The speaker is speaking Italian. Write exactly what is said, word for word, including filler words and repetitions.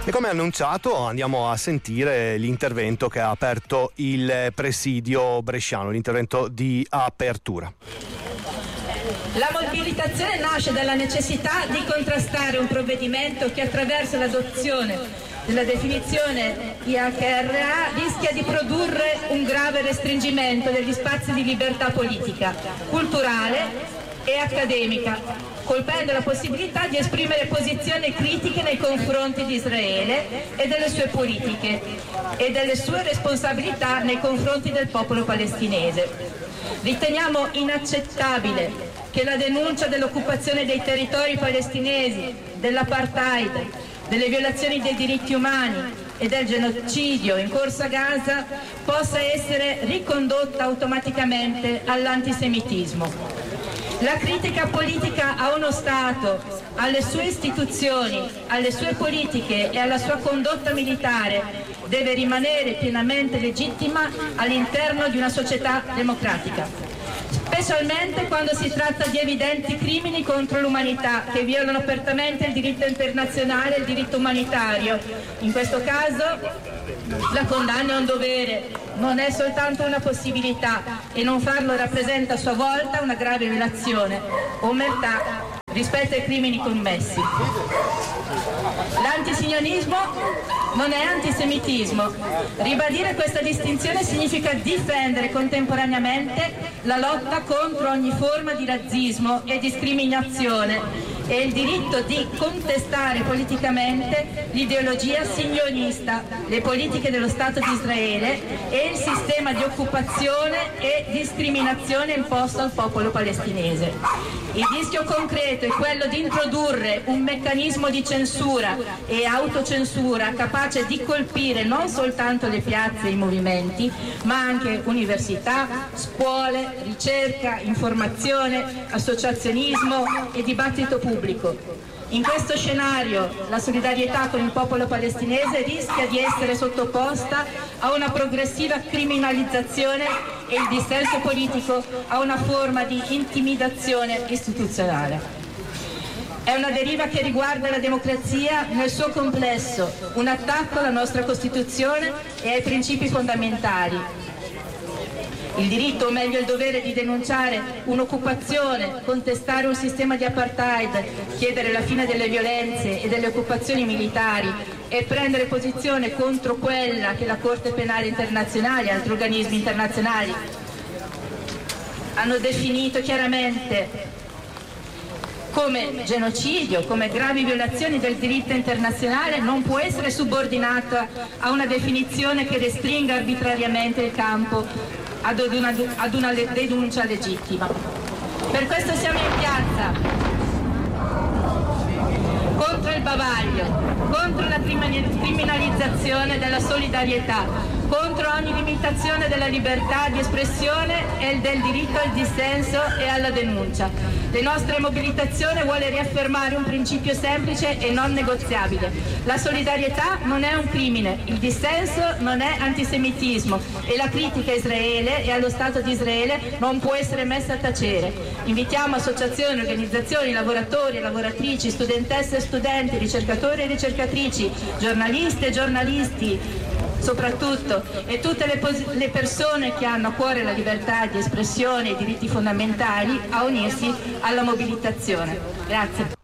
E come annunciato andiamo a sentire l'intervento che ha aperto il presidio bresciano, l'intervento di apertura. La mobilitazione nasce dalla necessità di contrastare un provvedimento che attraverso l'adozione della definizione I H R A rischia di produrre un grave restringimento degli spazi di libertà politica, culturale e accademica, colpendo la possibilità di esprimere posizioni critiche nei confronti di Israele e delle sue politiche e delle sue responsabilità nei confronti del popolo palestinese. Riteniamo inaccettabile che la denuncia dell'occupazione dei territori palestinesi, dell'apartheid, delle violazioni dei diritti umani e del genocidio in corso a Gaza possa essere ricondotta automaticamente all'antisemitismo. La critica politica a uno Stato, alle sue istituzioni, alle sue politiche e alla sua condotta militare deve rimanere pienamente legittima all'interno di una società democratica, specialmente quando si tratta di evidenti crimini contro l'umanità che violano apertamente il diritto internazionale e il diritto umanitario. In questo caso la condanna è un dovere, non è soltanto una possibilità, e non farlo rappresenta a sua volta una grave violazione o omertà rispetto ai crimini commessi. L'antisionismo non è antisemitismo. Ribadire questa distinzione significa difendere contemporaneamente la lotta contro ogni forma di razzismo e discriminazione e il diritto di contestare politicamente l'ideologia sionista, le politiche dello Stato di Israele e il sistema di occupazione e discriminazione imposto al popolo palestinese. Il rischio concreto è quello di introdurre un meccanismo di censura e autocensura capace di colpire non soltanto le piazze e i movimenti, ma anche università, scuole, ricerca, informazione, associazionismo e dibattito pubblico. In questo scenario la solidarietà con il popolo palestinese rischia di essere sottoposta a una progressiva criminalizzazione e il dissenso politico a una forma di intimidazione istituzionale. È una deriva che riguarda la democrazia nel suo complesso, un attacco alla nostra Costituzione e ai principi fondamentali. Il diritto, o meglio il dovere, di denunciare un'occupazione, contestare un sistema di apartheid, chiedere la fine delle violenze e delle occupazioni militari e prendere posizione contro quella che la Corte Penale Internazionale e altri organismi internazionali hanno definito chiaramente come genocidio, come gravi violazioni del diritto internazionale, non può essere subordinata a una definizione che restringa arbitrariamente il campo ad una, ad una denuncia legittima. Per questo siamo in piazza contro il bavaglio, contro la criminalizzazione della solidarietà, contro ogni limitazione della libertà di espressione e del diritto al dissenso e alla denuncia. La nostra mobilitazione vuole riaffermare un principio semplice e non negoziabile. La solidarietà non è un crimine, il dissenso non è antisemitismo e la critica a Israele e allo Stato di Israele non può essere messa a tacere. Invitiamo associazioni, organizzazioni, lavoratori e lavoratrici, studentesse e studenti, ricercatori e ricercatrici, giornaliste e giornalisti, soprattutto, e tutte le, le persone che hanno a cuore la libertà di espressione e i diritti fondamentali a unirsi alla mobilitazione. Grazie.